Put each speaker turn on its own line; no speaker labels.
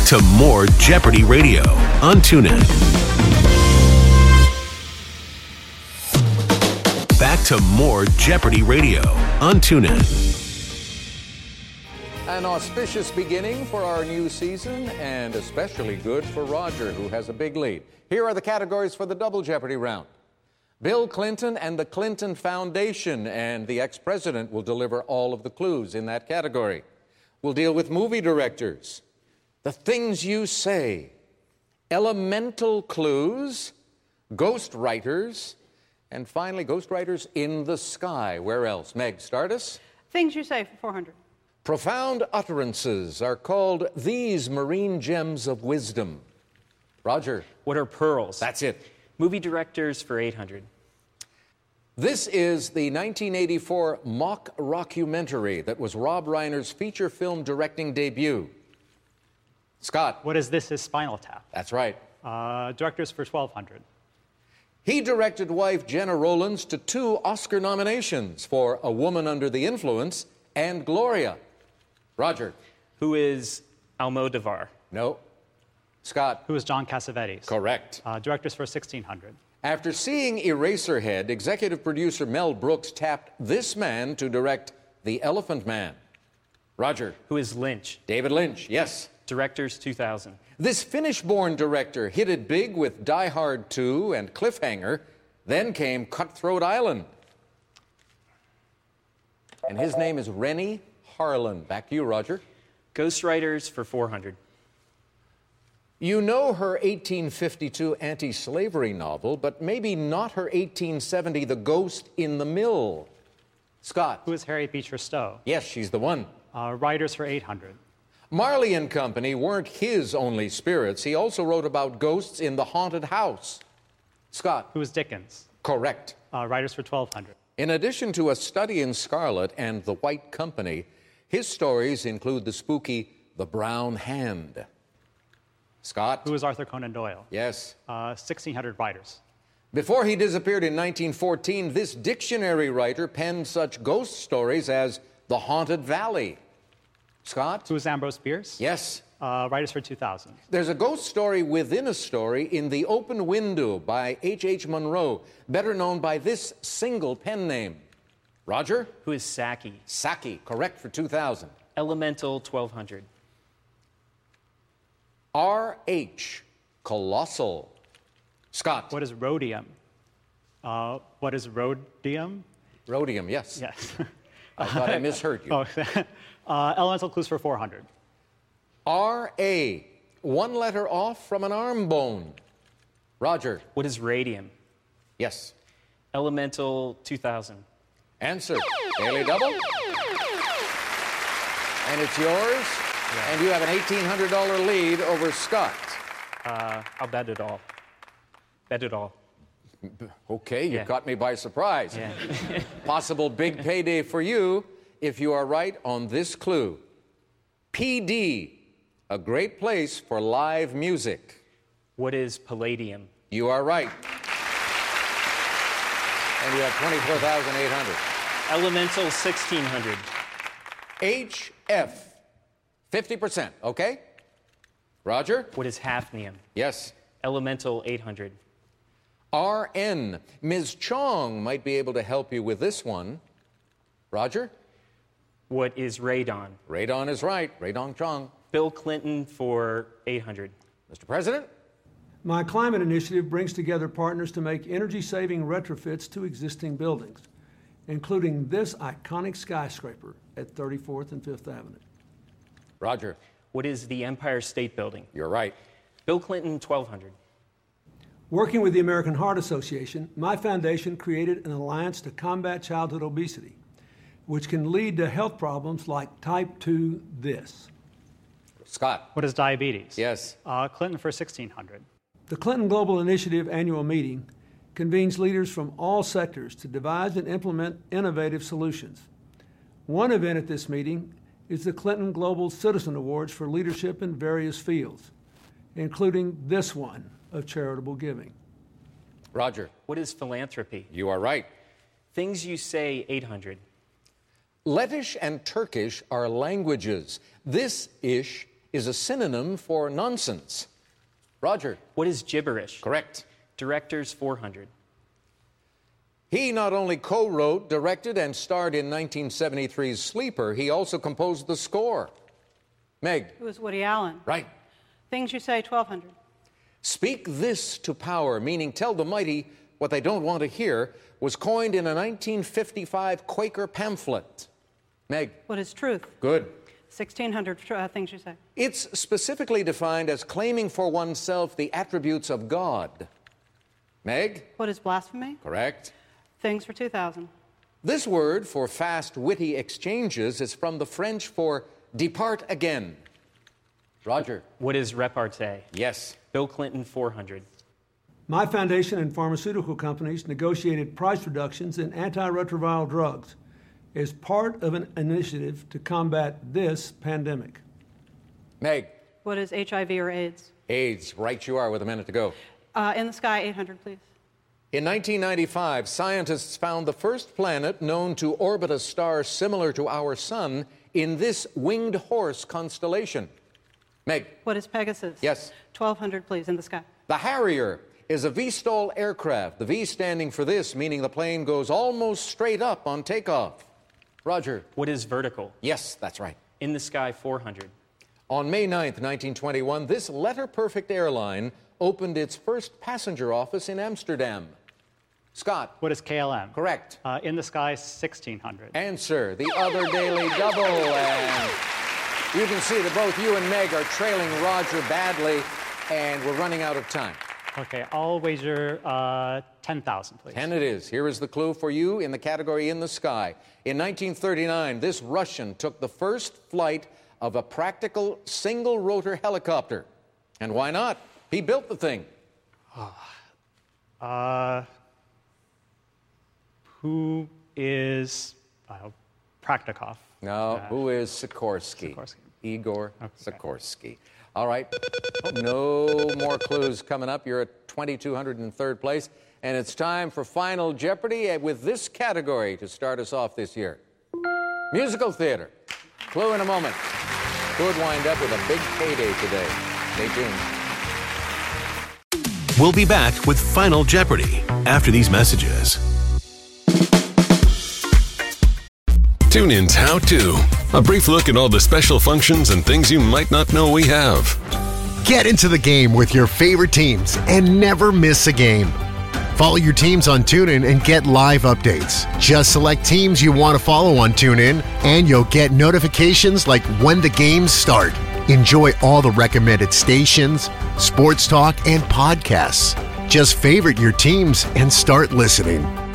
to more Jeopardy Radio on TuneIn. Back to more Jeopardy Radio on TuneIn.
An auspicious beginning for our new season, and especially good for Roger, who has a big lead. Here are the categories for the Double Jeopardy round. Bill Clinton and the Clinton Foundation, and the ex-president will deliver all of the clues in that category. We'll deal with movie directors, the things you say, elemental clues, ghost writers, and finally, ghost writers in the sky. Where else? Meg, start us.
Things you say for 400.
Profound utterances are called these marine gems of wisdom. Roger.
What are pearls?
That's it.
Movie directors for 800.
This is the 1984 mock rockumentary that was Rob Reiner's feature film directing debut. Scott.
What is This Is Spinal Tap?
That's right.
Directors for 1,200.
He directed wife Jenna Rollins to 2 Oscar nominations for A Woman Under the Influence and Gloria. Roger.
Who is Almodovar?
No. Scott.
Who is John Cassavetes?
Correct.
Directors for 1,600.
After seeing Eraserhead, executive producer Mel Brooks tapped this man to direct The Elephant Man. Roger.
Who is Lynch?
David Lynch, yes.
Directors 2000.
This Finnish-born director hit it big with Die Hard 2 and Cliffhanger. Then came Cutthroat Island. And his name is Rennie Harlan. Back to you, Roger.
Ghostwriters for 400.
You know her 1852 anti-slavery novel, but maybe not her 1870 The Ghost in the Mill. Scott.
Who is Harriet Beecher Stowe?
Yes, she's the one.
Writers for 800.
Marley and Company weren't his only spirits. He also wrote about ghosts in The Haunted House. Scott.
Who is Dickens?
Correct.
Writers for 1,200.
In addition to A Study in Scarlet and The White Company, his stories include the spooky The Brown Hand. Scott.
Who is Arthur Conan Doyle?
Yes.
1,600 writers.
Before he disappeared in 1914, this dictionary writer penned such ghost stories as The Haunted Valley. Scott.
Who is Ambrose Bierce?
Yes.
Writers for 2,000.
There's a ghost story within a story in The Open Window by H.H. Munro, better known by this single pen name. Roger.
Who is Saki?
Saki, correct for 2,000.
Elemental 1,200.
R.H. Colossal. Scott.
What is rhodium? What is rhodium?
Rhodium, yes.
Yes.
I thought I misheard you.
Elemental clues for 400.
R.A. One letter off from an arm bone. Roger.
What is radium?
Yes.
Elemental 2000.
Answer. Daily Double. And it's yours. Yeah. And you have an $1,800 lead over Scott.
I'll bet it all. Bet it all.
Okay, you caught me by surprise.
Yeah.
Possible big payday for you if you are right on this clue. PD, a great place for live music.
What is palladium?
You are right. And you have 24,800.
Elemental 1,600.
HF, 50%, okay? Roger?
What is hafnium?
Yes.
Elemental 800.
RN, Ms. Chong might be able to help you with this one. Roger?
What is radon?
Radon is right. Radon Chong.
Bill Clinton for 800.
Mr. President?
My climate initiative brings together partners to make energy-saving retrofits to existing buildings, including this iconic skyscraper at 34th and 5th Avenue.
Roger.
What is the Empire State Building?
You're right.
Bill Clinton, 1,200.
Working with the American Heart Association, my foundation created an alliance to combat childhood obesity, which can lead to health problems like type 2 this.
Scott.
What is diabetes?
Yes.
Clinton for 1,600.
The Clinton Global Initiative annual meeting convenes leaders from all sectors to devise and implement innovative solutions. One event at this meeting is the Clinton Global Citizen Awards for leadership in various fields, including this one of charitable giving.
Roger.
What is philanthropy?
You are right.
Things you say, 800.
Lettish and Turkish are languages. This ish is a synonym for nonsense? Roger.
What is gibberish?
Correct.
Directors 400.
He not only co-wrote, directed, and starred in 1973's Sleeper, he also composed the score. Meg.
It was Woody Allen.
Right.
Things You Say, 1200.
Speak this to power, meaning tell the mighty what they don't want to hear, was coined in a 1955 Quaker pamphlet. Meg.
What is truth?
Good.
1600, Things You Say.
It's specifically defined as claiming for oneself the attributes of God. Meg.
What is blasphemy?
Correct.
Things for 2000.
This word for fast, witty exchanges is from the French for depart again. Roger.
What is repartee?
Yes.
Bill Clinton 400.
My foundation and pharmaceutical companies negotiated price reductions in antiretroviral drugs as part of an initiative to combat this pandemic.
Meg.
What is HIV or AIDS?
AIDS. Right you are with a minute to go.
In the Sky, 800, please.
In 1995, scientists found the first planet known to orbit a star similar to our sun in this winged horse constellation. Meg.
What is Pegasus?
Yes.
1200, please, in the sky.
The Harrier is a VSTOL aircraft, the V standing for this, meaning the plane goes almost straight up on takeoff. Roger.
What is vertical?
Yes, that's right.
In the Sky 400.
On May 9th, 1921, this letter-perfect airline opened its first passenger office in Amsterdam. Scott.
What is KLM?
Correct.
In the Sky, 1600.
Answer, the other daily double. And you can see that both you and Meg are trailing Roger badly, and we're running out of time.
Okay, I'll wager 10,000, please.
10 it is. Here is the clue for you in the category In the Sky. In 1939, this Russian took the first flight of a practical single-rotor helicopter. And why not? He built the thing.
Who is Praktikov?
No, who is Sikorsky?
Sikorsky.
Igor Sikorsky. All right, no more clues coming up. You're at 2,203rd place, and it's time for Final Jeopardy with this category to start us off this year. Musical theater. Clue in a moment. Could wind up with a big payday today. Stay tuned.
We'll be back with Final Jeopardy after these messages. TuneIn's How To. A brief look at all the special functions and things you might not know we have.
Get into the game with your favorite teams and never miss a game. Follow your teams on TuneIn and get live updates. Just select teams you want to follow on TuneIn, and you'll get notifications like when the games start. Enjoy all the recommended stations, sports talk, and podcasts. Just favorite your teams and start listening.